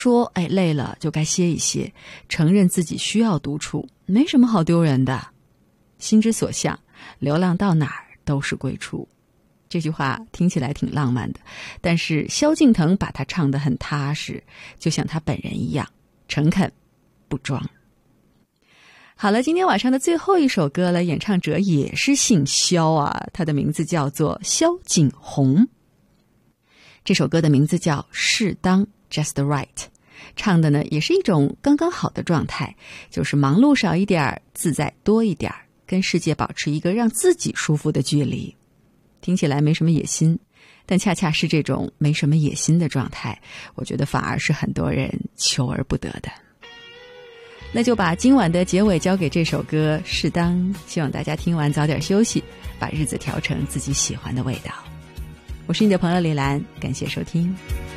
说累了就该歇一歇，承认自己需要独处，没什么好丢人的。心之所向，流浪到哪儿都是归处。这句话听起来挺浪漫的，但是萧敬腾把它唱得很踏实，就像他本人一样，诚恳不装。好了，今天晚上的最后一首歌了，演唱者也是姓萧啊，他的名字叫做萧景洪。这首歌的名字叫适当 Just Right， 唱的呢也是一种刚刚好的状态，就是忙碌少一点，自在多一点，跟世界保持一个让自己舒服的距离。听起来没什么野心，但恰恰是这种没什么野心的状态，我觉得反而是很多人求而不得的。那就把今晚的结尾交给这首歌适当，希望大家听完早点休息，把日子调成自己喜欢的味道。我是你的朋友李兰，感谢收听。